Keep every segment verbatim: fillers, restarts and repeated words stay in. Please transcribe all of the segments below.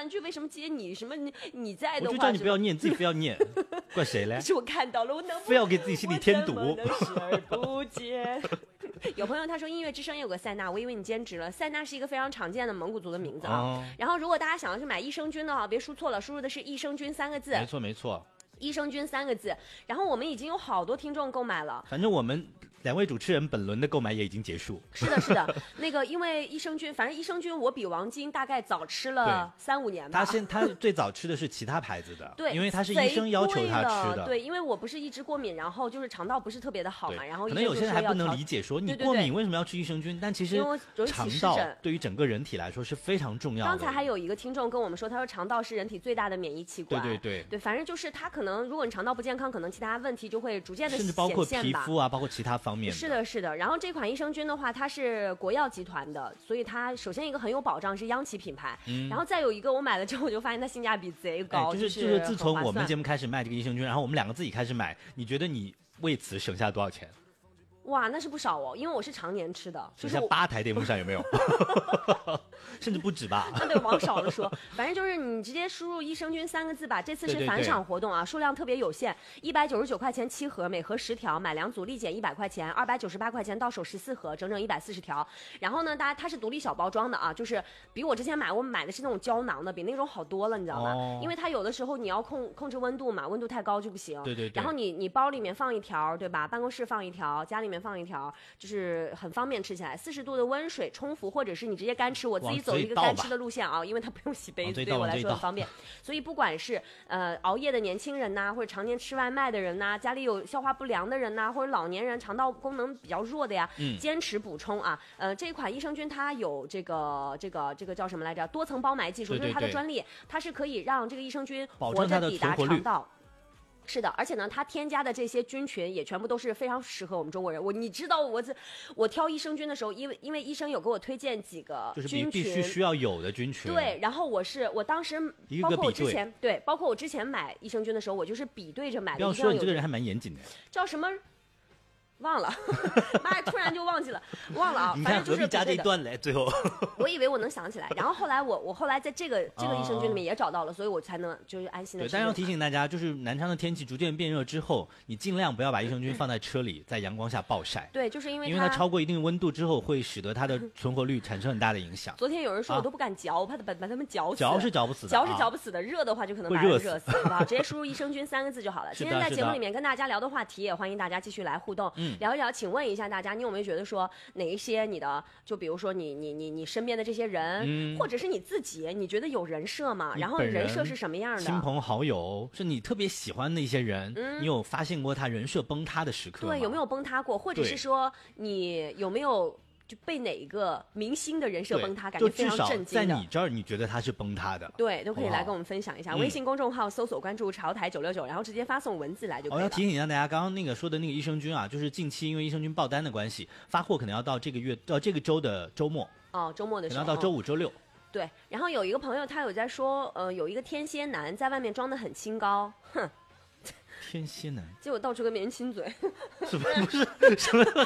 断句为什么接你什么你你在的话， 我就叫你不要念，自己非要念，怪谁嘞？ 是我看到了，我能非要给自己心里添堵。 我怎么能视而不见。有朋友他说音乐之声有个塞纳，我以为你兼职了。塞纳是一个非常常见的蒙古族的名字啊。 哦、 然后如果大家想要去买益生菌的话，别输错了，输入的是益生菌三个字。 没错没错， 益生菌三个字。然后我们已经有好多听众购买了。 反正我们两位主持人本轮的购买也已经结束。 是的，是的，那个因为益生菌，反正益生菌我比王晶大概早吃了三五年吧。 他先他最早吃的是其他牌子的， 对， 因为他是医生要求他吃的。 对，因为我不是一直过敏，然后就是肠道不是特别的好嘛，然后可能有些人还不能理解说你过敏为什么要吃益生菌，但其实肠道对于整个人体来说是非常重要的。 刚才还有一个听众跟我们说，他说肠道是人体最大的免疫器官。 对对对对，反正就是他可能如果你肠道不健康，可能其他问题就会逐渐的显现吧，甚至包括皮肤啊，包括其他方面的。 是的，是的。然后这款益生菌的话，它是国药集团的，所以它首先一个很有保障，是央企品牌。嗯、然后再有一个，我买了之后我就发现它性价比贼高， 哎、就是就是自从我们节目开始卖这个益生菌，然后我们两个自己开始买，你觉得你为此省下多少钱？ 哇，那是不少哦，因为我是常年吃的， 就是八台电风扇有没有？甚至不止吧？ 那得往少了说，反正就是你直接输入益生菌三个字吧。这次是返场活动啊，对对对，数量特别有限，一百九十九块钱七盒，每盒十条，买两组立减一百块钱，二百九十八块钱到手十四盒，整整一百四十条。然后呢，大家它是独立小包装的啊，就是比我之前买我买的是那种胶囊的，比那种好多了，你知道吗？哦、因为它有的时候你要控控制温度嘛，温度太高就不行。 对对对。 然后你你包里面放一条，对吧？办公室放一条，家里面放一条，就是很方便吃起来。四十度的温水冲服，或者是你直接干吃，我自己走一个干吃的路线啊，因为它不用洗杯子，对我来说很方便。所以不管是呃熬夜的年轻人呐、啊，或者常年吃外卖的人呐、啊，家里有消化不良的人呐、啊，或者老年人肠道功能比较弱的呀，嗯、坚持补充啊。呃，这一款益生菌它有这个这个这个叫什么来着？多层包埋技术， 对对对， 就是它的专利，它是可以让这个益生菌活着抵达肠道。是的，而且呢，它添加的这些菌群也全部都是非常适合我们中国人。我你知道我这我挑益生菌的时候，因为因为医生有给我推荐几个菌群， 就是必须需要有的菌群。 对，然后我是我当时包括我之前对，包括我之前买益生菌的时候，我就是比对着买的。 不要说你这个人还蛮严谨的。 叫什么？忘了，妈呀！突然就忘记了，忘了啊。反正就是何必加这段嘞？最后， 我以为我能想起来，然后后来我我后来在这个这个益生菌里面也找到了，所以我才能就是安心的。 对，但是要提醒大家，就是南昌的天气逐渐变热之后，你尽量不要把益生菌放在车里，在阳光下暴晒。 对，就是因为因为它超过一定温度之后，会使得它的存活率产生很大的影响。 昨天有人说我都不敢嚼，我怕把把它们嚼死。 嚼是嚼不死的， 嚼是嚼不死的，热的话就可能把它热死，好不好？直接输入益生菌三个字就好了。今天在节目里面跟大家聊的话题，也欢迎大家继续来互动，嗯，聊一聊。请问一下大家，你有没有觉得说哪一些你的，就比如说你你你你身边的这些人，嗯、或者是你自己，你觉得有人设吗？然后人设是什么样的？ 亲朋好友是你特别喜欢的一些人，嗯、你有发现过他人设崩塌的时刻吗？ 对，有没有崩塌过？或者是说你有没有？就被哪一个明星的人设崩塌，感觉非常震惊的。 在你这儿，你觉得他是崩塌的？ 对，都可以来跟我们分享一下。好好微信公众号搜索关注潮台九六九，然后直接发送文字来就可以了。 我、哦、要提醒一下大家，刚刚那个说的那个益生菌啊，就是近期因为益生菌爆单的关系，发货可能要到这个月到这个周的周末。 哦，周末的时候， 可能要到周五、周六。 对，然后有一个朋友他有在说，呃，有一个天蝎男在外面装得很清高，哼。 天蝎男， 结果倒出个棉亲嘴， 什么不是什么？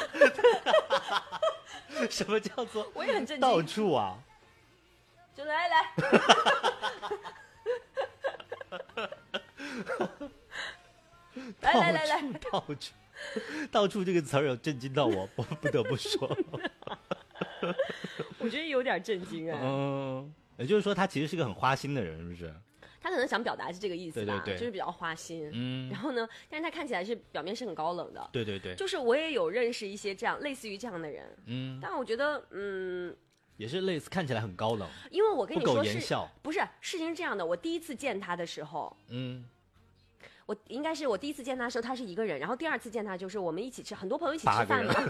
什么叫做？ 我也很震惊。 到处啊， 就来来，来来来来， 到处，到处这个词儿有震惊到我，我不得不说。 我觉得有点震惊哎。 嗯，也就是说，他其实是个很花心的人，是不是？ 他可能想表达是这个意思吧， 对对对， 就是比较花心。 嗯， 然后呢，但是他看起来是表面是很高冷的。 对对对， 就是我也有认识一些这样类似于这样的人。 嗯， 但我觉得，嗯， 也是类似，看起来很高冷。 因为我跟你说是， 不苟言笑。 不是，事情是这样的，我第一次见他的时候， 嗯。 我应该是我第一次见他的时候，他是一个人，然后第二次见他就是我们一起吃，很多朋友一起吃饭嘛。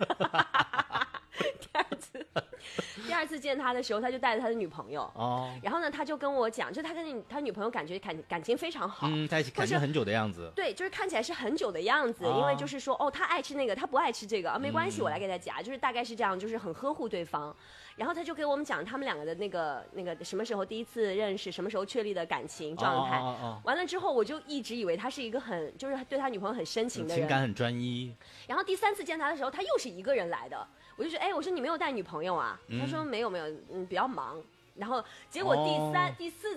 第二次，第二次见他的时候，他就带着他的女朋友。哦。然后呢，他就跟我讲，就他跟他女朋友感觉感感情非常好， 嗯，在一起感情很久的样子。 对，就是看起来是很久的样子，哦、因为就是说，哦，他爱吃那个，他不爱吃这个，啊，没关系，嗯、我来给他夹，就是大概是这样，就是很呵护对方。然后他就给我们讲他们两个的那个那个什么时候第一次认识，什么时候确立的感情状态。哦哦哦、完了之后，我就一直以为他是一个很就是对他女朋友很深情的人， 情感很专一。 然后第三次见他的时候，他又是一个人来的，我就说，哎，我说你没有带女朋友啊？嗯、他说没有没有，嗯，比较忙。然后结果第三、哦、第四。